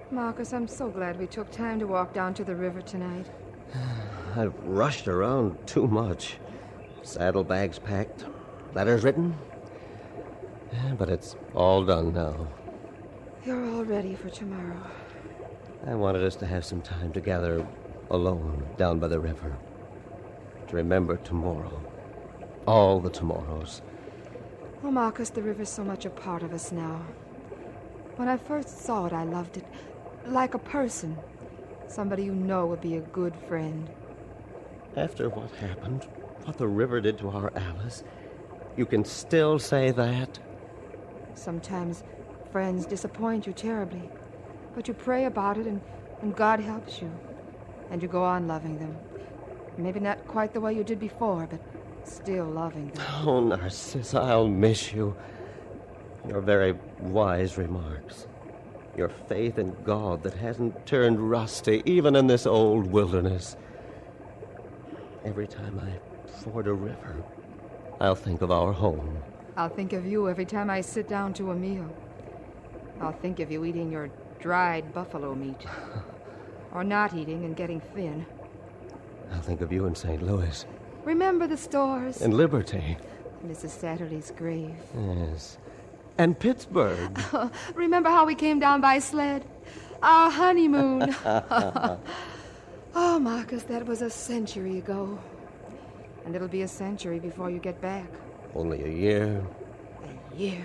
Marcus, I'm so glad we took time to walk down to the river tonight. I've rushed around too much. Saddlebags packed, letters written. But it's all done now. You're all ready for tomorrow. I wanted us to have some time together alone down by the river. To remember tomorrow. All the tomorrows. Oh, Marcus, the river's so much a part of us now. When I first saw it, I loved it. Like a person. Somebody you know would be a good friend. After what happened, what the river did to our Alice, you can still say that? Sometimes friends disappoint you terribly. But you pray about it, and God helps you. And you go on loving them. Maybe not quite the way you did before, but still loving them. Oh, Narcissa, I'll miss you. Your very wise remarks. Your faith in God that hasn't turned rusty, even in this old wilderness. Every time I ford a river, I'll think of our home. I'll think of you every time I sit down to a meal. I'll think of you eating your dried buffalo meat. Or not eating and getting thin. I'll think of you in St. Louis. Remember the stores? And Liberty. Mrs. Satterley's grave. Yes. And Pittsburgh. Remember how we came down by sled? Our honeymoon. Oh, Marcus, that was a century ago. And it'll be a century before you get back. Only a year. A year.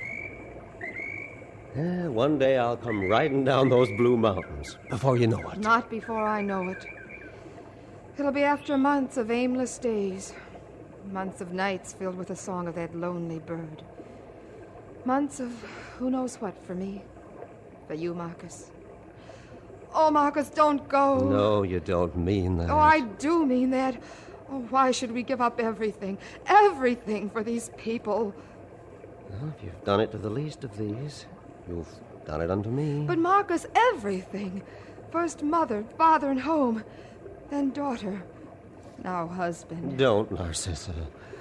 One day I'll come riding down those blue mountains. Before you know it. Not before I know it. It'll be after months of aimless days. Months of nights filled with the song of that lonely bird. Months of who knows what for me. For you, Marcus. Oh, Marcus, don't go. No, you don't mean that. Oh, I do mean that. Oh, why should we give up everything? Everything for these people? Well, if you've done it to the least of these, you've done it unto me. But, Marcus, everything. First mother, father, and home. Then daughter. Now husband. Don't, Narcissa.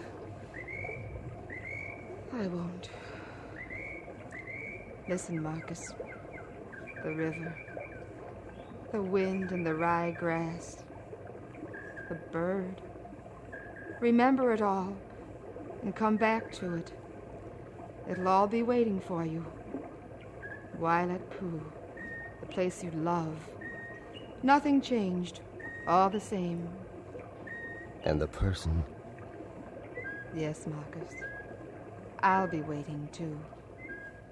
I won't. Listen, Marcus. The river. The wind and the rye grass. The bird. Remember it all and come back to it. It'll all be waiting for you. Violet Pool, the place you love. Nothing changed. All the same. And the person? Yes, Marcus. I'll be waiting, too.